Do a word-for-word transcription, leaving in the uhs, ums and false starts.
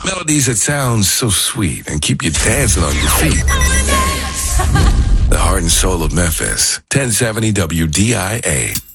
Melodies that sound so sweet and keep you dancing on your feet. The heart and soul of Memphis. ten seventy W D I A.